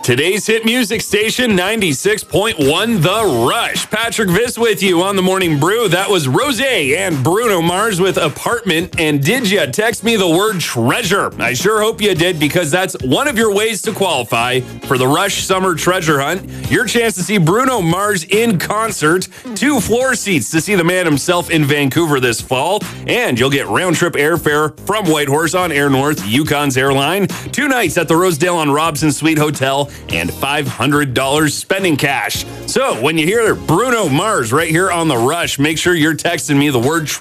Today's hit music station, 96.1 The Rush. Patrick Viss with you on the Morning Brew. That was Rose and Bruno Mars with Apartment. And did you text me the word treasure? I sure hope you did, because that's one of your ways to qualify for the Rush Summer Treasure Hunt. Your chance to see Bruno Mars in concert, 2 floor seats to see the man himself in Vancouver this fall, and you'll get round-trip airfare from Whitehorse on Air North, Yukon's airline, 2 nights at the Rosedale on Robson Suite Hotel, and $500 spending cash. So when you hear Bruno Mars right here on The Rush, make sure you're texting me the word